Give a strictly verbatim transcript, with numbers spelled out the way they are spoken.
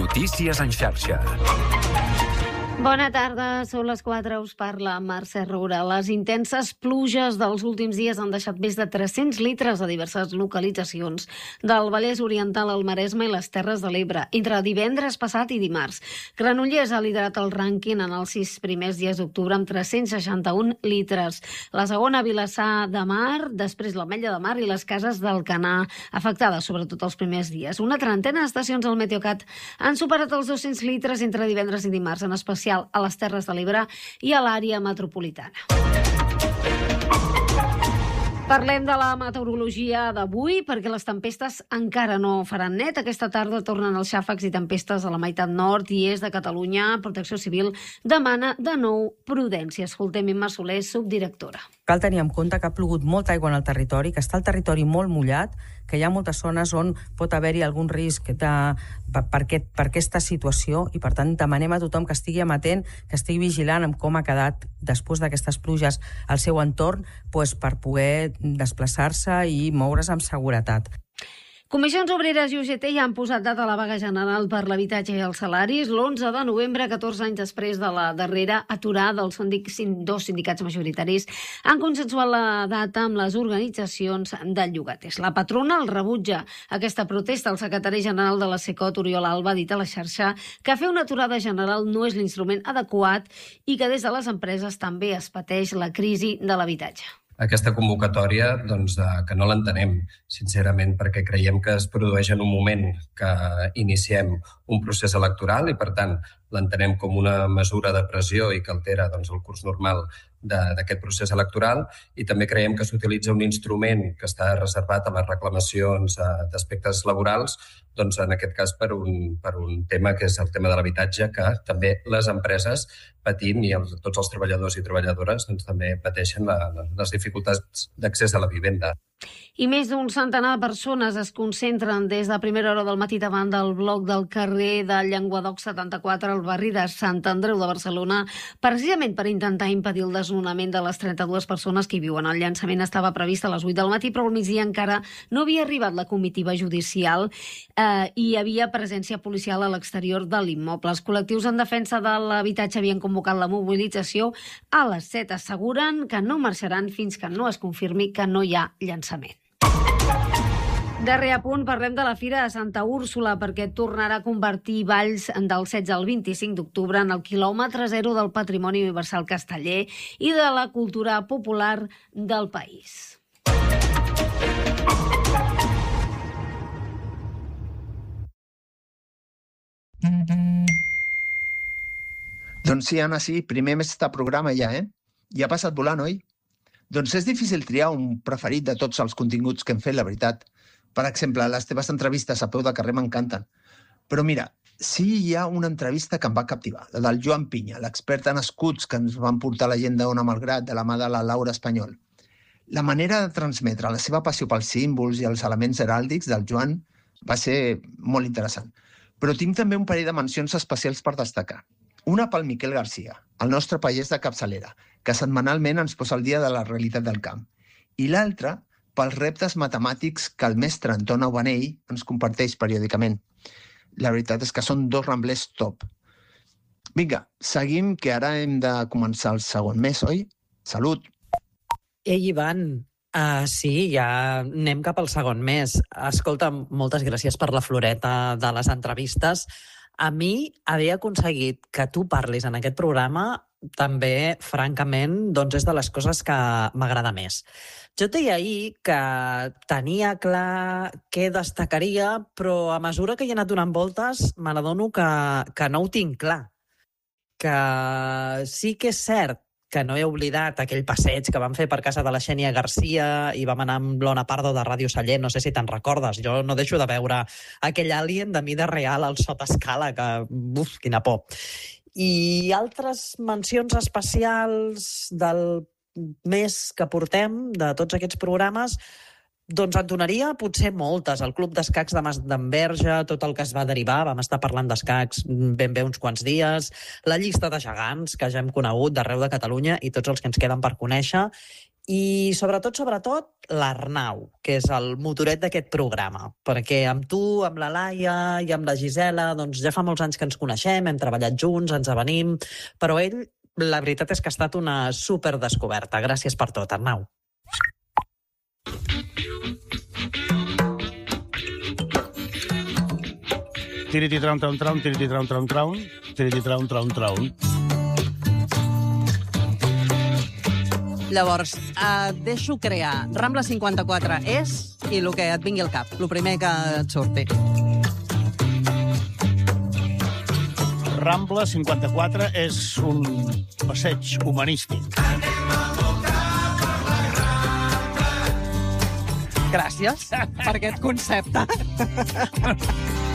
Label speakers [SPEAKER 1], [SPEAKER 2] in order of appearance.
[SPEAKER 1] Notícies en xarxa.
[SPEAKER 2] Bona tarda, són les quatre, us parla Mercè Roura. Les intenses pluges dels últims dies han deixat més de tres-cents litres a diverses localitzacions del Vallès Oriental, el Maresme i les Terres de l'Ebre, entre divendres passat i dimarts. Granollers ha liderat el rànquing en els sis primers dies d'octubre amb tres-cents seixanta-un litres. La segona, Vilassar de Mar, després l'Ametlla de Mar i les Cases d'Alcanar, afectades sobretot els primers dies. Una trentena d'estacions al Meteocat han superat els dos-cents litres entre divendres i dimarts, en especial a les Terres de l'Ebre i a l'àrea metropolitana. Parlem de la meteorologia d'avui, perquè les tempestes encara no faran net. Aquesta tarda tornen els xàfecs i tempestes a la meitat nord i est de Catalunya. Protecció Civil demana de nou prudència. Escoltem Imma Soler, subdirectora.
[SPEAKER 3] Cal tenir en compte que ha plogut molta aigua en el territori, que està el territori molt mullat, que hi ha moltes zones on pot haver-hi algun risc de, per, per, aquest, per aquesta situació, i per tant demanem a tothom que estigui amatent, que estigui vigilant amb com ha quedat després d'aquestes pluges al seu entorn, doncs per poder desplaçar-se i moure's amb seguretat.
[SPEAKER 2] Comissions Obreres i U G T ja han posat data a la vaga general per l'habitatge i els salaris l'onze de novembre, catorze anys després de la darrera aturada. Els dos sindicats majoritaris han consensuat la data amb les organitzacions de llogaters. La patronal rebutja aquesta protesta. El secretari general de la SECOT, Oriol Alba, ha dit a la xarxa que fer una aturada general no és l'instrument adequat i que des de les empreses també es pateix la crisi de l'habitatge.
[SPEAKER 4] Aquesta convocatòria, doncs, que no l'entenem, sincerament, perquè creiem que es produeix en un moment que iniciem un procés electoral i, per tant, l'entenem com una mesura de pressió i que altera doncs, el curs normal d'aquest procés electoral, i també creiem que s'utilitza un instrument que està reservat a les reclamacions d'aspectes laborals, doncs en aquest cas per un, per un tema que és el tema de l'habitatge, que també les empreses patim i els, tots els treballadors i treballadores doncs, també pateixen la, les dificultats d'accés a la vivenda.
[SPEAKER 2] I més d'un centenar de persones es concentren des de primera hora del matí davant del bloc del carrer de Llenguadoc setanta-quatre al barri de Sant Andreu de Barcelona, precisament per intentar impedir el desnonament de les trenta-dues persones que hi viuen. El llançament estava previst a les vuit del matí, però al migdia encara no havia arribat la comitiva judicial eh, i hi havia presència policial a l'exterior de l'immoble. Els col·lectius en defensa de l'habitatge havien convocat la mobilització a les set. Asseguren que no marxaran fins que no es confirmi que no hi ha llançament. Darrer apunt, parlem de la Fira de Santa Úrsula, perquè tornarà a convertir Valls del setze al vint-i-cinc d'octubre en el quilòmetre zero del patrimoni universal casteller i de la cultura popular del país.
[SPEAKER 5] Doncs sí, Anna, sí, primer mes de programa ja, eh? Ja ha passat volant, oi? Doncs és difícil triar un preferit de tots els continguts que hem fet, la veritat. Per exemple, les teves entrevistes a peu de carrer m'encanten. Però mira, sí hi ha una entrevista que em va captivar, la del Joan Pinya, l'expert en escuts que ens van portar la gent d'Ona Malgrat, de la mà de la Laura Espanyol. La manera de transmetre la seva passió pels símbols i els elements heràldics del Joan va ser molt interessant. Però tinc també un parell de mencions especials per destacar. Una pel Miquel Garcia, el nostre pagès de capçalera, que setmanalment ens posa al dia de la realitat del camp. I l'altra pels reptes matemàtics que el mestre Anton Aubanell ens comparteix periòdicament. La veritat és que són dos ramblers top. Vinga, seguim, que ara hem de començar el segon mes, oi? Salut!
[SPEAKER 6] Ei, Ivan, uh, sí, ja anem cap al segon mes. Escolta, moltes gràcies per la floreta de les entrevistes. A mi, haver aconseguit que tu parlis en aquest programa també, francament, doncs és de les coses que m'agrada més. Jo et deia ahir que tenia clar què destacaria, però a mesura que hi he anat donant voltes me n'adono que, que no ho tinc clar. Que sí que és cert que no he oblidat aquell passeig que vam fer per casa de la Xènia Garcia i vam anar amb l'Ona Pardo de Ràdio Sallent, no sé si te'n recordes. Jo no deixo de veure aquell alien de mida real al sota-escala, que, uf, quina por. I altres mencions especials del mes que portem, de tots aquests programes, doncs en donaria potser moltes. El Club d'Escacs de Mas d'Enverge, tot el que es va derivar, vam estar parlant d'escacs ben bé uns quants dies, la llista de gegants que ja hem conegut d'arreu de Catalunya i tots els que ens queden per conèixer, I sobretot, sobretot, l'Arnau, que és el motoret d'aquest programa. Perquè amb tu, amb la Laia i amb la Gisela, doncs ja fa molts anys que ens coneixem, hem treballat junts, ens avenim, però ell, la veritat és que ha estat una superdescoberta. Gràcies per tot, Arnau.
[SPEAKER 1] Tiriti traun, traun, traun, tiriti traun, traun, traun, tiriti traun, traun, traun.
[SPEAKER 7] Llavors, et deixo crear Rambla cinquanta-quatre és i el que et vingui al cap, el primer que et surti.
[SPEAKER 1] Rambla cinquanta-quatre és un passeig humanístic.
[SPEAKER 7] Gràcies per aquest concepte.